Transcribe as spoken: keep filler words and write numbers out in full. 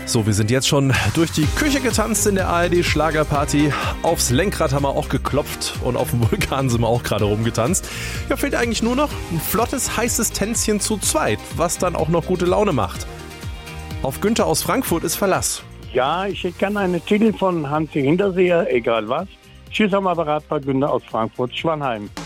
So, wir sind jetzt schon durch die Küche getanzt in der A R D Schlagerparty. Aufs Lenkrad haben wir auch geklopft und auf dem Vulkan sind wir auch gerade rumgetanzt. Ja, fehlt eigentlich nur noch ein flottes, heißes Tänzchen zu zweit, was dann auch noch gute Laune macht. Auf Günther aus Frankfurt ist Verlass. Ja, ich hätte gerne einen Titel von Hansi Hinterseher, egal was. Tschüss am Apparat bei Günther aus Frankfurt-Schwanheim.